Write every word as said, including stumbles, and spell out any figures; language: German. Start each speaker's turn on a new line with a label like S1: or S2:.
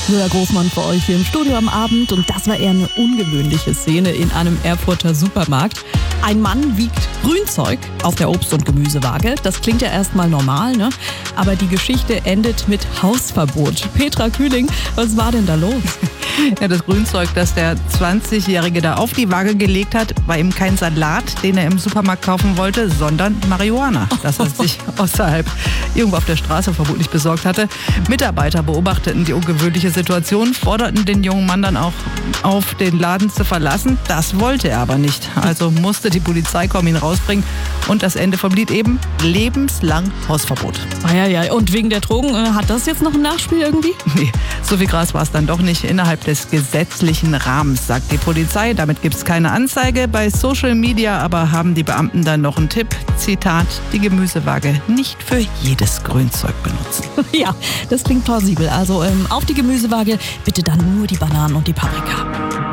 S1: Julia Großmann für euch hier im Studio am Abend und das war eher eine ungewöhnliche Szene in einem Erfurter Supermarkt. Ein Mann wiegt Grünzeug auf der Obst- und Gemüsewaage. Das klingt ja erstmal normal, ne? Aber die Geschichte endet mit Hausverbot. Petra Kühling, was war denn da los?
S2: Ja, das Grünzeug, das der zwanzigjährige da auf die Waage gelegt hat, war eben kein Salat, den er im Supermarkt kaufen wollte, sondern Marihuana, das er sich außerhalb irgendwo auf der Straße vermutlich besorgt hatte. Mitarbeiter beobachteten die ungewöhnliche Situation, forderten den jungen Mann dann auch auf, den Laden zu verlassen. Das wollte er aber nicht. Also musste die Polizei kommen, ihn rausbringen. Und das Ende vom Lied eben lebenslang Hausverbot.
S1: Ah ja, ja. Und wegen der Drogen, äh, hat das jetzt noch ein Nachspiel irgendwie?
S2: Nee, so viel Gras war es dann doch nicht innerhalb des gesetzlichen Rahmens, sagt die Polizei. Damit gibt es keine Anzeige. Bei Social Media aber haben die Beamten dann noch einen Tipp. Zitat, die Gemüsewaage nicht für jedes Grünzeug benutzen.
S1: Ja, das klingt plausibel. Also ähm, auf die Gemüsewaage bitte dann nur die Bananen und die Paprika.